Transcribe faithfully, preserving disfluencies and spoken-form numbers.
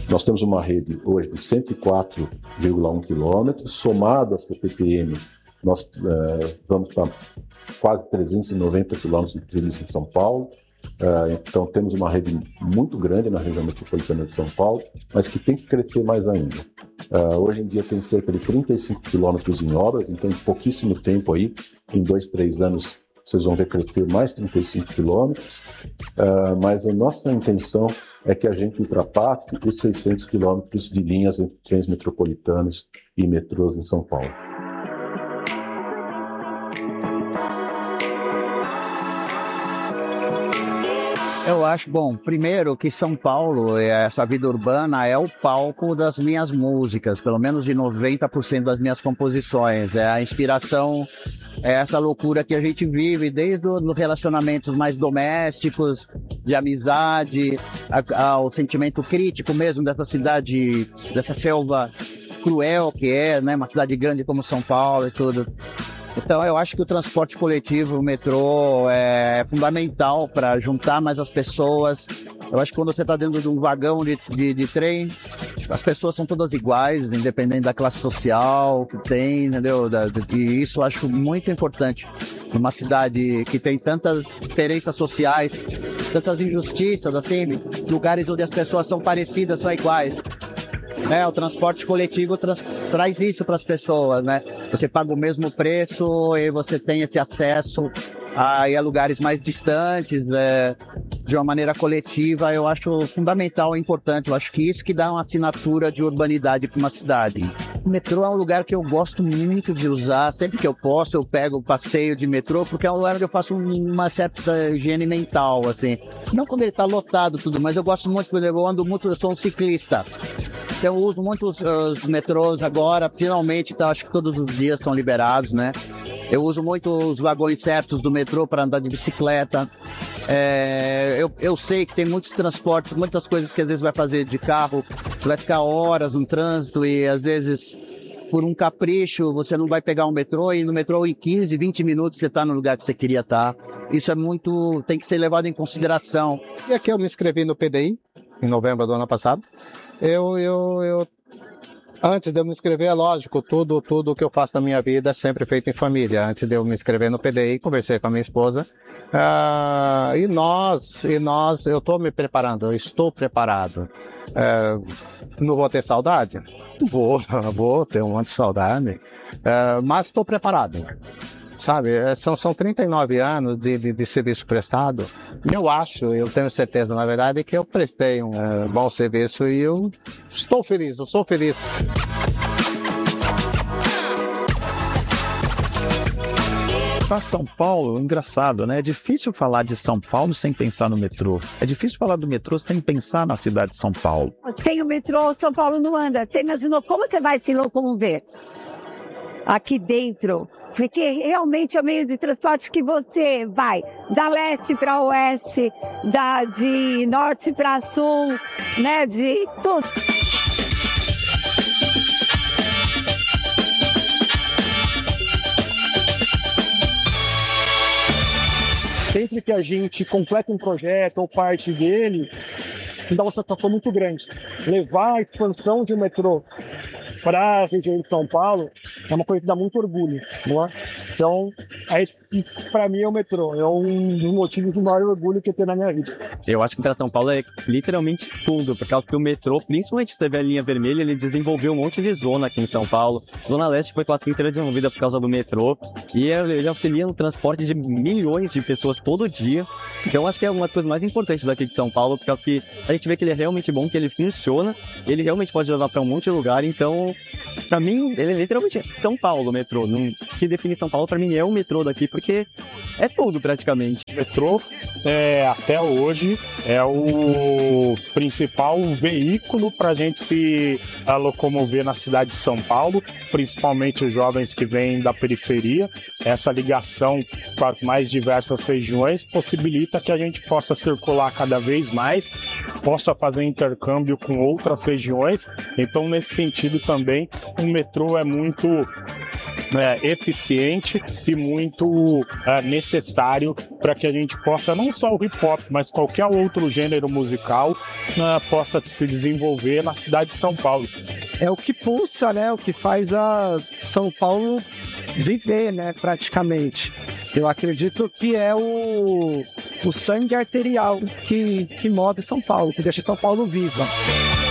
Nós temos uma rede hoje de cento e quatro vírgula um quilômetros, somado a C P T M, nós uh, vamos para quase trezentos e noventa quilômetros de trilhos em São Paulo. Uh, então temos uma rede muito grande na região metropolitana de São Paulo, mas que tem que crescer mais ainda. Uh, hoje em dia tem cerca de trinta e cinco quilômetros em obras, então em pouquíssimo tempo aí, em dois, três anos, vocês vão ver crescer mais trinta e cinco quilômetros, uh, mas a nossa intenção é que a gente ultrapasse os seiscentos quilômetros de linhas entre trens metropolitanos e metrôs em São Paulo. Eu acho, bom, primeiro que São Paulo, essa vida urbana, é o palco das minhas músicas, pelo menos de noventa por cento das minhas composições. É a inspiração, é essa loucura que a gente vive, desde os relacionamentos mais domésticos, de amizade, ao sentimento crítico mesmo dessa cidade, dessa selva cruel que é, né, uma cidade grande como São Paulo e tudo. Então eu acho que o transporte coletivo, o metrô, é fundamental para juntar mais as pessoas. Eu acho que quando você está dentro de um vagão de, de, de trem, as pessoas são todas iguais, independente da classe social que tem, entendeu? E isso eu acho muito importante numa cidade que tem tantas diferenças sociais, tantas injustiças, assim, lugares onde as pessoas são parecidas, são iguais. É, o transporte coletivo tra traz isso para as pessoas, né? Você paga o mesmo preço e você tem esse acesso a, a lugares mais distantes, é, de uma maneira coletiva. Eu acho fundamental e importante. Eu acho que isso que dá uma assinatura de urbanidade para uma cidade. O metrô é um lugar que eu gosto muito de usar. Sempre que eu posso, eu pego o passeio de metrô, porque é um lugar onde eu faço uma certa higiene mental, assim. Não quando ele está lotado tudo, mas eu gosto muito, porque eu ando muito, eu sou um ciclista. Eu uso muito os, os metrôs agora, finalmente, tá, acho que todos os dias são liberados, né? Eu uso muito os vagões certos do metrô para andar de bicicleta. É, eu, eu sei que tem muitos transportes, muitas coisas que às vezes vai fazer de carro, você vai ficar horas no trânsito e às vezes por um capricho você não vai pegar um metrô e no metrô em quinze, vinte minutos você está no lugar que você queria estar. Isso é muito, tem que ser levado em consideração. E aqui eu me inscrevi no P D I, em novembro do ano passado. Eu, eu, eu, antes de eu me inscrever, é lógico, tudo, tudo que eu faço na minha vida é sempre feito em família. Antes de eu me inscrever no P D I, conversei com a minha esposa, uh, e nós, e nós, eu estou me preparando, eu estou preparado. Uh, não vou ter saudade? Vou, vou ter um monte de saudade, uh, mas estou preparado. Sabe, são, são trinta e nove anos de, de, de serviço prestado. Eu acho, eu tenho certeza, na verdade, que eu prestei um uh, bom serviço e eu estou feliz, eu sou feliz. Para São Paulo, engraçado, né? É difícil falar de São Paulo sem pensar no metrô. É difícil falar do metrô sem pensar na cidade de São Paulo. Sem o metrô, São Paulo não anda. Você imaginou como você vai se locomover aqui dentro? Porque realmente é o meio de transporte que você vai da leste para oeste, da, de norte para sul, né, de tudo. Sempre que a gente completa um projeto ou parte dele, dá uma satisfação muito grande. Levar a expansão de um metrô para a região de São Paulo é uma coisa que dá muito orgulho, não é? Então, para mim é o metrô, é um dos motivos de maior orgulho que eu tenho na minha vida. Eu acho que para São Paulo é literalmente tudo, por causa que o metrô, principalmente se teve a linha vermelha, ele desenvolveu um monte de zona aqui em São Paulo. Zona Leste foi quase inteira desenvolvida por causa do metrô, e ele auxilia no transporte de milhões de pessoas todo dia. Então, acho que é uma das coisas mais importantes daqui de São Paulo, porque que a gente vê que ele é realmente bom, que ele funciona, ele realmente pode levar para um monte de lugar. Então, para mim, ele é literalmente São Paulo, o metrô. O que define São Paulo, para mim, é o metrô daqui, porque é tudo praticamente. O metrô, é, até hoje, é o principal veículo para a gente se a, locomover na cidade de São Paulo, principalmente os jovens que vêm da periferia. Essa ligação com as mais diversas regiões possibilita que a gente possa circular cada vez mais, possa fazer intercâmbio com outras regiões. Então, nesse sentido também, o metrô é muito é, eficiente e muito é, necessário para que a gente possa, não só o hip hop, mas qualquer outro gênero musical é, possa se desenvolver na cidade de São Paulo. É o que pulsa, né? O que faz a São Paulo viver, né? Praticamente. Eu acredito que é o, o sangue arterial que, que move São Paulo, que deixa São Paulo viva.